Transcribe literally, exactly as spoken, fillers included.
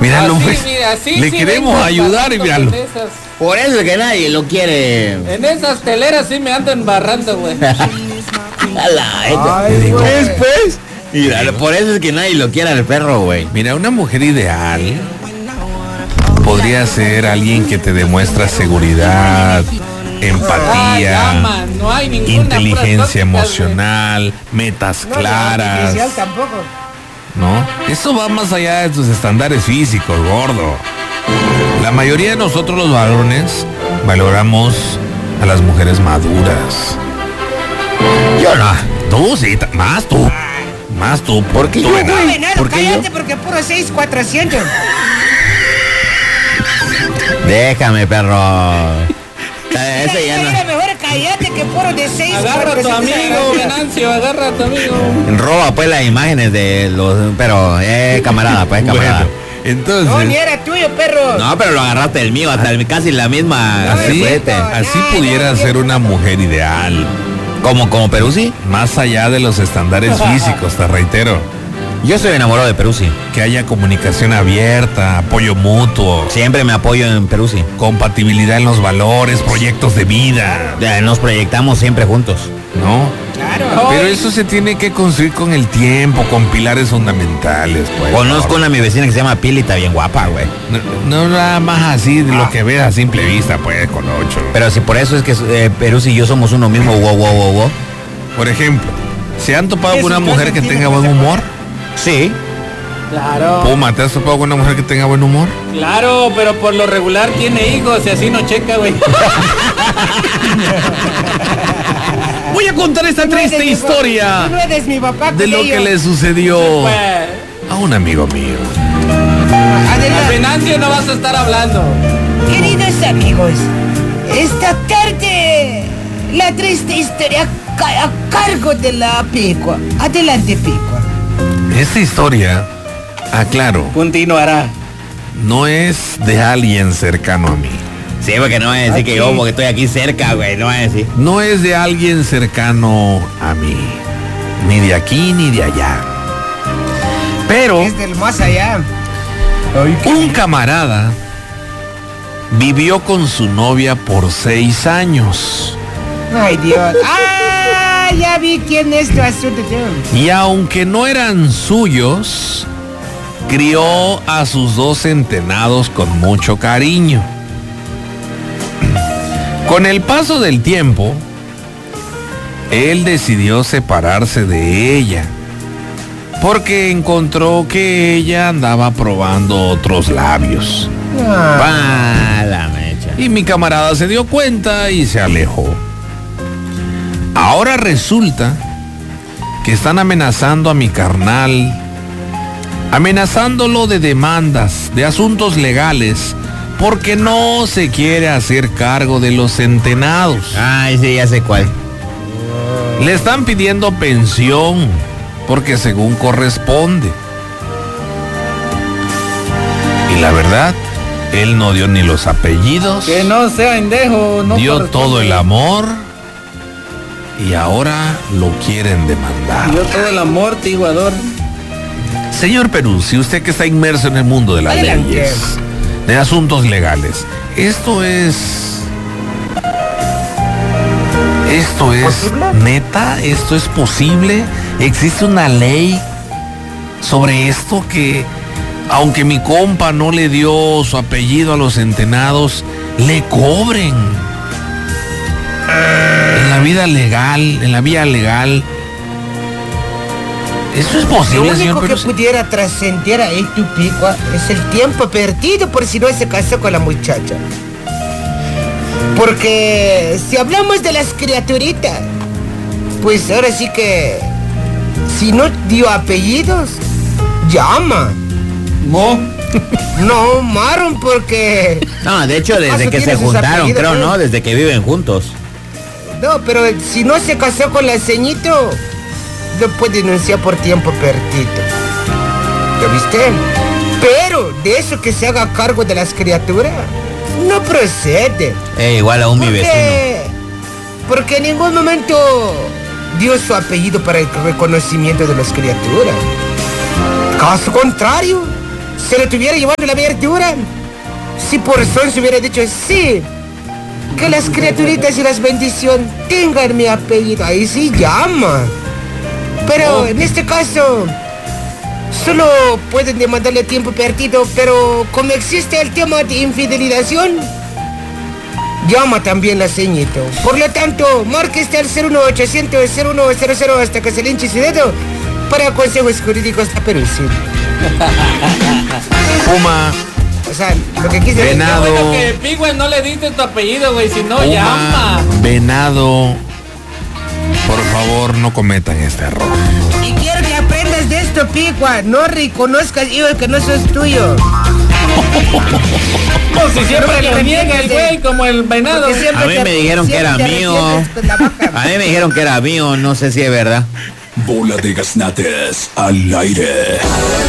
Míralo, Así, pues. mira, así, Le sí queremos vengo ayudar y embarrando míralo. en esas- Por eso es que nadie lo quiere. En esas teleras sí me ando embarrando, güey. A la hecha. Ay, güey. Pues, pues. Mira, por eso es que nadie lo quiere al perro, güey. Mira, una mujer ideal podría ser alguien que te demuestra seguridad, Ah, empatía, ya, man, no hay ninguna inteligencia prueba tóxica, emocional, metas No, claras, artificial tampoco. ¿no? Eso va más allá de tus estándares físicos, gordo. La mayoría de nosotros los varones valoramos a las mujeres maduras. Yo no. Tú sí, ta- más tú. Más tú. ¿Por qué tú, yo, venado. güey? Venado, ¿Por qué yo? cállate porque puro seis cuatrocientos. Déjame, perro. Eh, Ese ya Mira, no. mejor cállate que puro de seis Agarra a tu amigo, Venancio, agarra a tu amigo. Roba pues las imágenes de los. Pero, eh, camarada, pues, camarada. Bueno, entonces, No, ni era tuyo, perro. No, pero lo agarraste del mío, hasta el- casi la misma. así, fuete. así No, pudiera no, ser no. una mujer ideal. Como, como Peruzzi. Más allá de los estándares físicos, te reitero. Yo estoy enamorado de Peruzzi. Que haya comunicación abierta, apoyo mutuo, Siempre me apoyo en Peruzzi. compatibilidad en los valores, proyectos de vida, Ya, nos proyectamos siempre juntos. ¿no? Claro. Pero eso se tiene que construir con el tiempo, con pilares fundamentales, pues. Conozco una mi vecina que se llama Pili, está bien guapa, güey. No, no nada más así de lo que ves a simple vista, pues, con ocho. Pero si por eso es que eh, Peruzzi y yo somos uno mismo, wow, wow, wow, wow. Por ejemplo, ¿se han topado Eso con una casi mujer que tiene tenga que buen ser- humor? Sí. Claro, Puma, ¿te has topado con una mujer que tenga buen humor? claro, pero por lo regular tiene hijos y así no checa, güey. Voy a contar esta No eres triste mi papá- historia No eres mi papá. de lo que Cotello. le sucedió Pues, a un amigo mío. a Adelante. Venancio no vas a estar hablando. Queridos amigos, esta tarde la triste historia ca- a cargo de la Picua. Adelante, Picua. Esta historia, aclaro, Continuará. no es de alguien cercano a mí. Sí, porque no va a decir que yo, porque estoy aquí cerca, güey, no va a decir. No es de alguien cercano a mí. Ni de aquí ni de allá. Pero Es del más allá. un camarada vivió con su novia por seis años. Ay, Dios. Ah, ya vi quién es tu asunto. Yo. Y aunque no eran suyos, crió a sus dos centenados con mucho cariño. Con el paso del tiempo, él decidió separarse de ella, porque encontró que ella andaba probando otros labios. Ah, Pa la mecha. Y mi camarada se dio cuenta y se alejó. Ahora resulta que están amenazando a mi carnal, amenazándolo de demandas, de asuntos legales, porque no se quiere hacer cargo de los centenados. Ay, sí, ya sé cuál. Le están pidiendo pensión, porque según corresponde. Y la verdad, él no dio ni los apellidos, Que no sea endejo, no dio corresponde. todo el amor y ahora lo quieren demandar. Dio todo el amortiguador. Señor Perú, si usted que está inmerso en el mundo de las Adelante. leyes, de asuntos legales, esto es... Esto es ¿Posible? neta, esto es posible. Existe una ley sobre esto que, aunque mi compa no le dio su apellido a los centenados, le cobren. En la vida legal, en la vía legal. ¿Eso es Lo posible, señor único que Perú? pudiera trascender a tu Picua es el tiempo perdido por si no se casó con la muchacha. Porque si hablamos de las criaturitas, pues ahora sí que si no dio apellidos, llama. Mo. No, Maron, porque... No, de hecho, desde Eso que se tiene sus juntaron, apellidos, creo, ¿no? ¿no? Desde que viven juntos. No, pero si no se casó con la ceñito, lo puede denunciar por tiempo perdido. ¿Lo viste? Pero de eso que se haga cargo de las criaturas, no procede. Eh, igual a un mi vecino. Porque, porque en ningún momento dio su apellido para el reconocimiento de las criaturas. Caso contrario, se lo estuviera llevando la verdura, si por son se hubiera dicho sí, que las criaturitas y las bendiciones tengan mi apellido, ahí sí llama. Pero oh. en este caso, solo pueden demandarle tiempo perdido, pero como existe el tema de infidelización, llama también la ceñito. Por lo tanto, marque este al cero uno ochocientos cero uno cero cero hasta que se le hinche su dedo para consejos jurídicos de Perú. Sí. Puma. O sea, lo que quise decir. Venado. Bueno que Pigüen no le diste tu apellido, güey, si no Puma, llama. Venado. Por favor, no cometan este error. Y quiero que aprendas de esto, Pigua. No reconozcas hijo que no sos tuyo. Como si siempre lo niega el güey, como el venado. A mí me dijeron que era mío. A mí me dijeron que era mío, no sé si es verdad. Bola de gaznates al aire.